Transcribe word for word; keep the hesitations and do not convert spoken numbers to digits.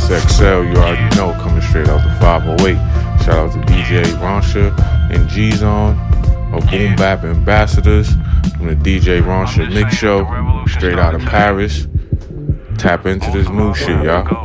S X L, you already know, coming straight out the five oh eight. Shout out to D J Ronsha and G-Zone, our Boom Bap ambassadors from the D J Ronsha Mix Show, straight out of Paris. Tap into this new shit, y'all.